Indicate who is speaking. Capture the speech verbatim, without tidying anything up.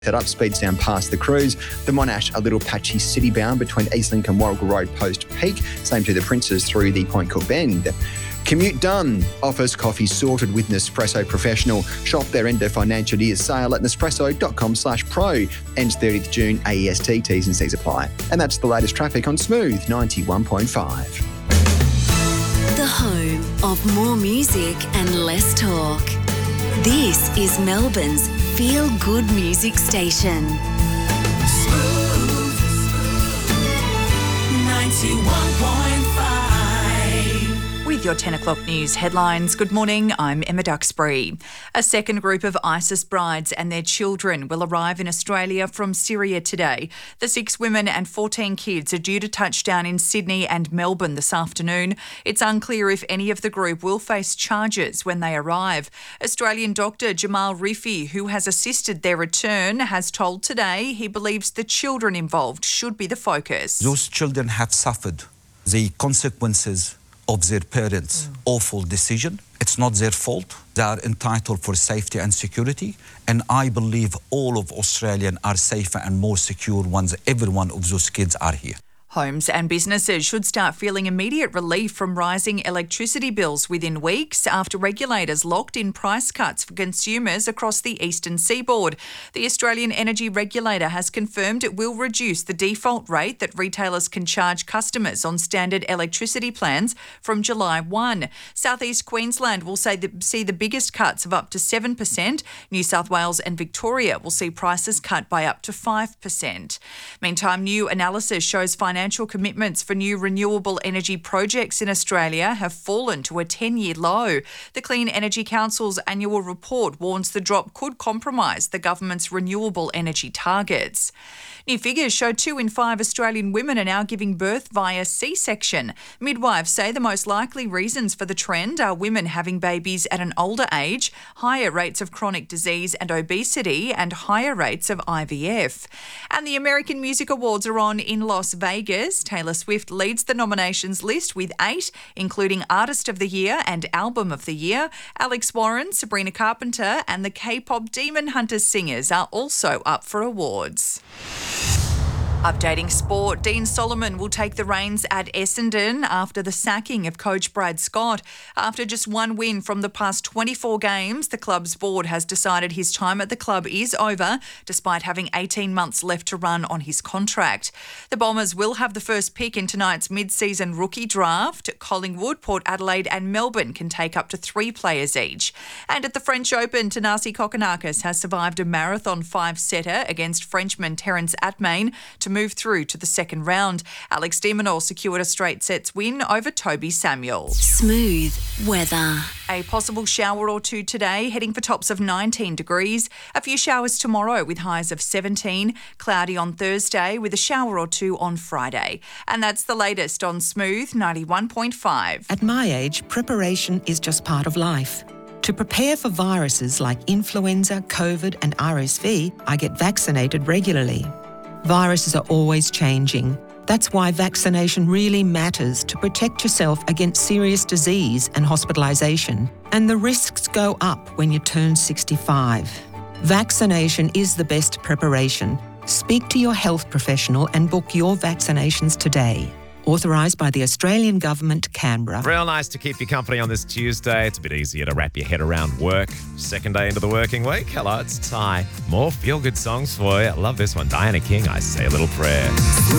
Speaker 1: That up speeds down past the cruise. The Monash a little patchy city bound between Eastlink and Warrigal Road post peak. Same to the Princes through the Point Cook Bend. Commute done. Office coffee sorted with Nespresso Professional. Shop their end of financial year sale at nespresso.com slash pro. Ends thirtieth of June. A E S T T's and C's apply. And that's the latest traffic on Smooth ninety-one point five.
Speaker 2: The home of more music and less talk. This is Melbourne's Feel Good Music Station.
Speaker 3: Smooth ninety-one point five.
Speaker 4: With your ten o'clock news headlines, good morning, I'm Emma Duxbury. A second group of ISIS brides and their children will arrive in Australia from Syria today. The six women and fourteen kids are due to touch down in Sydney and Melbourne this afternoon. It's unclear if any of the group will face charges when they arrive. Australian doctor Jamal Rifi, who has assisted their return, has told Today he believes the children involved should be the focus.
Speaker 5: Those children have suffered the consequences of their parents' mm. awful decision. It's not their fault. They are entitled for safety and security. And I believe all of Australians are safer and more secure once every one of those kids are here.
Speaker 4: Homes and businesses should start feeling immediate relief from rising electricity bills within weeks after regulators locked in price cuts for consumers across the eastern seaboard. The Australian Energy Regulator has confirmed it will reduce the default rate that retailers can charge customers on standard electricity plans from July first. South East Queensland will say the, see the biggest cuts of up to seven percent. New South Wales and Victoria will see prices cut by up to five percent. Meantime, new analysis shows financial Financial commitments for new renewable energy projects in Australia have fallen to a ten-year low. The Clean Energy Council's annual report warns the drop could compromise the government's renewable energy targets. New figures show two in five Australian women are now giving birth via C-section. Midwives say the most likely reasons for the trend are women having babies at an older age, higher rates of chronic disease and obesity, and higher rates of I V F. And the American Music Awards are on in Las Vegas. Taylor Swift leads the nominations list with eight, including Artist of the Year and Album of the Year. Alex Warren, Sabrina Carpenter, and the K-pop Demon Hunters singers are also up for awards. Updating sport, Dean Solomon will take the reins at Essendon after the sacking of coach Brad Scott. After just one win from the past twenty-four games, the club's board has decided his time at the club is over, despite having eighteen months left to run on his contract. The Bombers will have the first pick in tonight's mid-season rookie draft. Collingwood, Port Adelaide and Melbourne can take up to three players each. And at the French Open, Thanasi Kokkinakis has survived a marathon five-setter against Frenchman Terence Atmain to move through to the second round. Alex de Minaur secured a straight sets win over Toby Samuel.
Speaker 2: Smooth weather.
Speaker 4: A possible shower or two today, heading for tops of nineteen degrees. A few showers tomorrow with highs of seventeen. Cloudy on Thursday with a shower or two on Friday. And that's the latest on Smooth ninety-one point five.
Speaker 6: At my age, preparation is just part of life. To prepare for viruses like influenza, COVID and R S V, I get vaccinated regularly. Viruses are always changing. That's why vaccination really matters to protect yourself against serious disease and hospitalisation. And the risks go up when you turn sixty-five. Vaccination is the best preparation. Speak to your health professional and book your vaccinations today. Authorised by the Australian Government, Canberra.
Speaker 7: Real nice to keep you company on this Tuesday. It's a bit easier to wrap your head around work. Second day into the working week. Hello, it's Ty. More feel-good songs for you. I love this one. Diana King, I Say a Little Prayer.